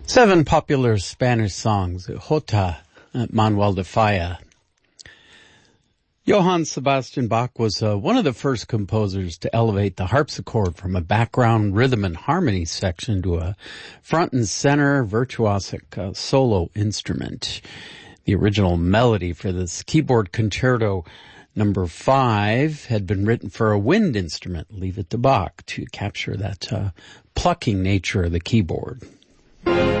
Seven popular Spanish songs, Jota, Manuel de Falla. Johann Sebastian Bach was one of the first composers to elevate the harpsichord from a background rhythm and harmony section to a front and center virtuosic solo instrument. The original melody for this keyboard concerto number 5 had been written for a wind instrument, leave it to Bach, to capture that plucking nature of the keyboard.